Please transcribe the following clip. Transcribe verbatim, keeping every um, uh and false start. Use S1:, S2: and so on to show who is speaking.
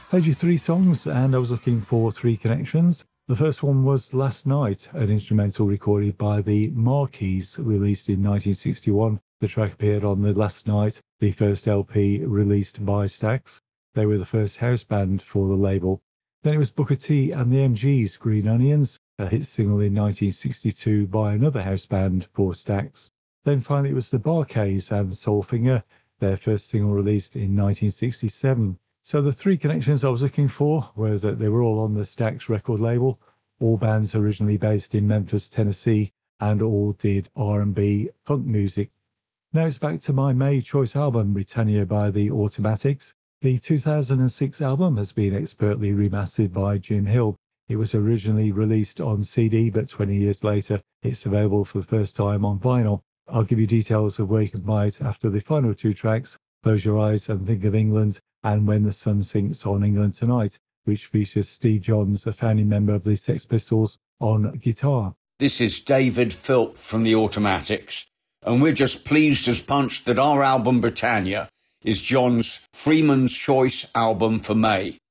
S1: Played you three songs, and I was looking for three connections. The first one was Last Night, an instrumental recorded by the Marquis, released in nineteen sixty-one. The track appeared on the Last Night, the first L P released by Stax. They were the first house band for the label. Then it was Booker T and the M Gs, Green Onions, a hit single in nineteen sixty-two by another house band for Stax. Then finally it was the Bar-Kays and Soulfinger, their first single released in nineteen sixty-seven. So the three connections I was looking for were that they were all on the Stax record label, all bands originally based in Memphis, Tennessee, and all did R and B funk music. Now it's back to my May choice album, Britannia by the Automatics. The two thousand six album has been expertly remastered by Jim Hill. It was originally released on C D, but twenty years later it's available for the first time on vinyl. I'll give you details of where you can buy it after the final two tracks, Close Your Eyes and Think of England, and When the Sun Sinks on England Tonight, which features Steve Johns, a founding member of the Sex Pistols, on guitar.
S2: This is David Philp from the Automatics, and we're just pleased as punch that our album Britannia is John's Freeman's Choice album for May.